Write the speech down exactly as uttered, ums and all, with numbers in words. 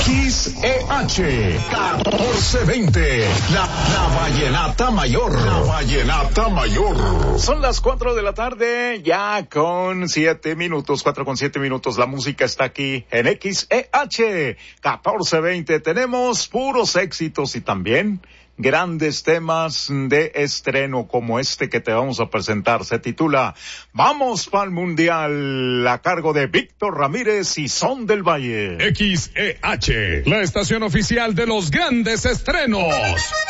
X E H catorce veinte, la, la Vallenata Mayor. La Vallenata Mayor. Son las cuatro de la tarde, ya con siete minutos, cuatro con siete minutos. La música está aquí en X E H catorce veinte. Tenemos puros éxitos y también grandes temas de estreno como este que te vamos a presentar. Se titula Vamos pa'l Mundial, a cargo de Víctor Ramírez y Son del Valle. X E H, la estación oficial de los grandes estrenos.